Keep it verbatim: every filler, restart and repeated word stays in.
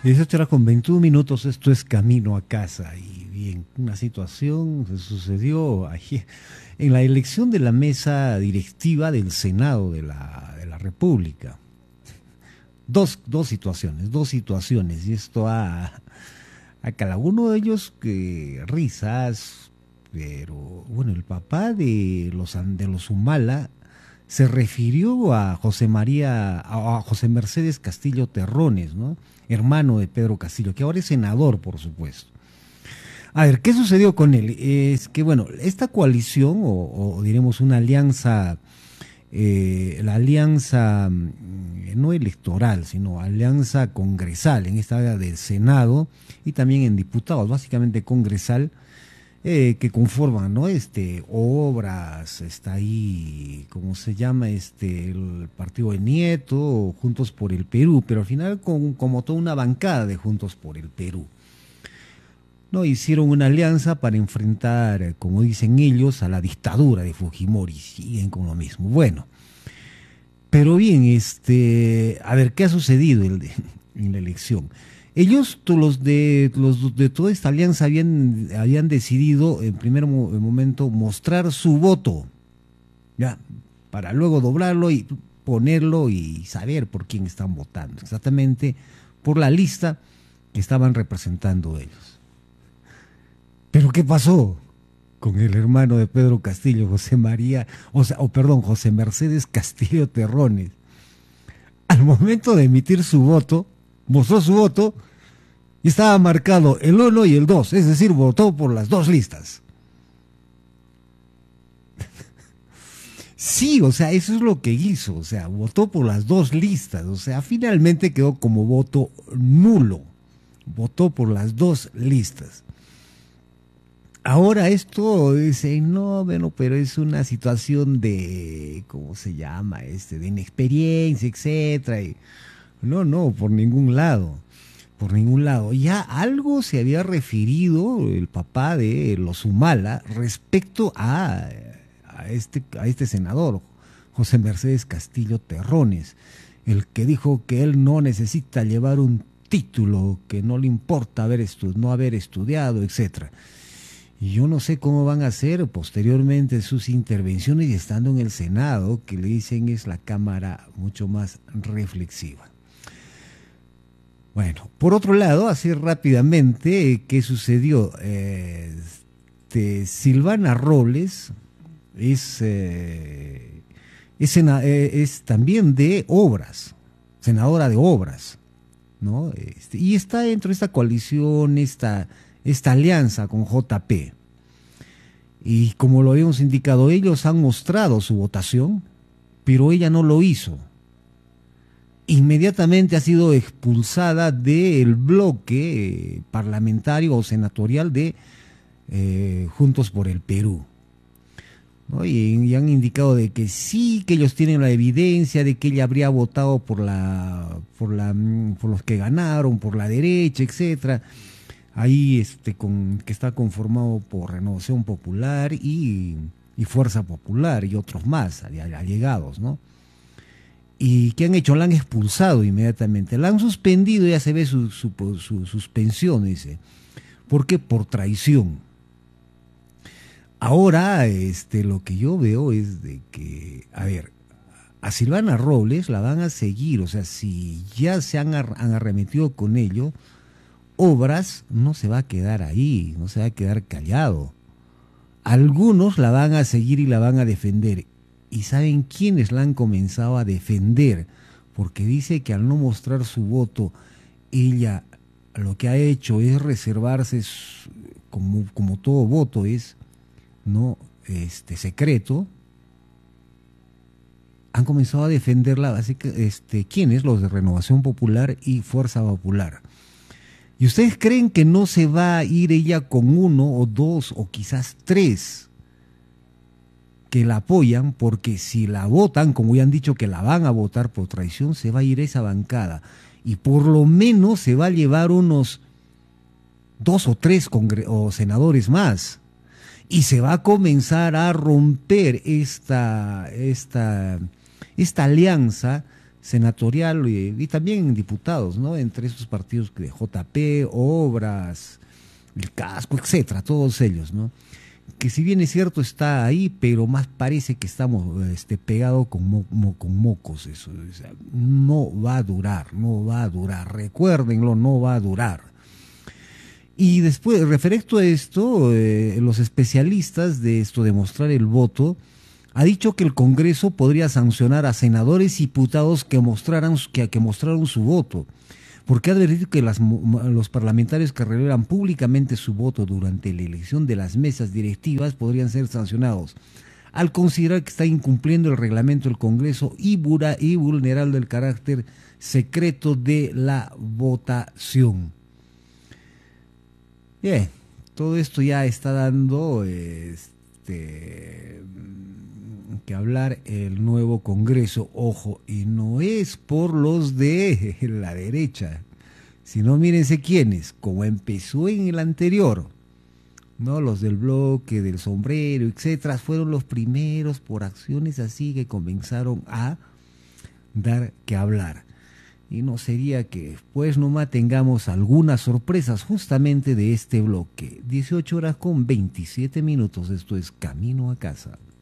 dieciocho horas con veintiún minutos, esto es Camino a Casa. Y bien, una situación se sucedió ayer en la elección de la mesa directiva del Senado de la, de la República. Dos, dos situaciones, dos situaciones, y esto a, a cada uno de ellos que risas, pero bueno, el papá de los, de los Humala se refirió a José María, a José Mercedes Castillo Terrones, ¿no? Hermano de Pedro Castillo, que ahora es senador, por supuesto. A ver, ¿qué sucedió con él? Es que, bueno, esta coalición, o, o diremos una alianza, eh, la alianza eh, no electoral, sino alianza congresal, en esta área del Senado y también en diputados, básicamente congresal, Eh, que conforman, ¿no? Este, obras, está ahí, ¿cómo se llama? Este, el partido de Nieto, Juntos por el Perú, pero al final con, como toda una bancada de Juntos por el Perú. ¿No? Hicieron una alianza para enfrentar, como dicen ellos, a la dictadura de Fujimori, siguen con lo mismo. Bueno, pero bien, este, a ver, ¿qué ha sucedido en, en la elección? Ellos, los de los de toda esta alianza, habían, habían decidido en primer mo momento mostrar su voto, ya, para luego doblarlo y ponerlo y saber por quién están votando, exactamente por la lista que estaban representando ellos. Pero ¿qué pasó con el hermano de Pedro Castillo, José María, o sea, o perdón, José Mercedes Castillo Terrones? Al momento de emitir su voto, mostró su voto y estaba marcado el uno y el dos, es decir, votó por las dos listas. Sí, o sea, eso es lo que hizo, o sea, votó por las dos listas, o sea, finalmente quedó como voto nulo, votó por las dos listas. Ahora esto dice, no, bueno, pero es una situación de, ¿cómo se llama? Este, de inexperiencia, etcétera, y no, no, por ningún lado, por ningún lado. Ya algo se había referido el papá de los Humala respecto a, a, este, a este senador, José Mercedes Castillo Terrones, el que dijo que él no necesita llevar un título, que no le importa haber estu- no haber estudiado, etcétera. Y yo no sé cómo van a hacer posteriormente sus intervenciones y estando en el Senado, que le dicen es la Cámara mucho más reflexiva. Bueno, por otro lado, así rápidamente, ¿qué sucedió? Eh, este, Silvana Robles es, eh, es, sena, eh, es también de obras, senadora de obras, ¿no? Este, y está dentro de esta coalición, esta, esta alianza con J P. Y como lo habíamos indicado, ellos han mostrado su votación, pero ella no lo hizo. Inmediatamente ha sido expulsada del bloque parlamentario o senatorial de eh, Juntos por el Perú, ¿no? Y, y han indicado de que sí, que ellos tienen la evidencia de que ella habría votado por la, por la, por los que ganaron, por la derecha, etcétera. Ahí este, con, que está conformado por Renovación Popular y, y Fuerza Popular y otros más allegados, ¿no? ¿Y qué han hecho? La han expulsado inmediatamente, la han suspendido, ya se ve su, su, su suspensión, dice. ¿Por qué? Por traición. Ahora, este, lo que yo veo es de que, a ver, a Silvana Robles la van a seguir, o sea, si ya se han, han arremetido con ello, Obras no se va a quedar ahí, no se va a quedar callado. Algunos la van a seguir y la van a defender. ¿Y saben quiénes la han comenzado a defender? Porque dice que al no mostrar su voto, ella lo que ha hecho es reservarse, como, como todo voto es, ¿no? Este, secreto. Han comenzado a defenderla, así que, este, ¿quiénes? Los de Renovación Popular y Fuerza Popular. ¿Y ustedes creen que no se va a ir ella con uno o dos o quizás tres que la apoyan? Porque si la votan, como ya han dicho que la van a votar por traición, se va a ir esa bancada. Y por lo menos se va a llevar unos dos o tres o senadores más. Y se va a comenzar a romper esta, esta, esta alianza, senatorial y, y también en diputados, ¿no? Entre esos partidos de J P, Obras, el Casco, etcétera, todos ellos, ¿no? Que si bien es cierto está ahí, pero más parece que estamos este, pegados con, mo, mo, con mocos, eso, o sea, no va a durar, no va a durar, recuérdenlo, no va a durar. Y después, referente a esto, eh, los especialistas de esto de mostrar el voto, ha dicho que el Congreso podría sancionar a senadores y diputados que mostraran, que, que mostraron su voto, porque ha advertido que las, los parlamentarios que revelan públicamente su voto durante la elección de las mesas directivas podrían ser sancionados, al considerar que está incumpliendo el reglamento del Congreso y, bura, y vulnerando el carácter secreto de la votación. Bien, todo esto ya está dando este, que hablar el nuevo Congreso, ojo, y no es por los de la derecha, sino mírense quiénes, como empezó en el anterior, no, los del bloque, del sombrero, etcétera, fueron los primeros por acciones así que comenzaron a dar que hablar. Y no sería que después nomás tengamos algunas sorpresas justamente de este bloque. dieciocho horas con veintisiete minutos, esto es Camino a Casa.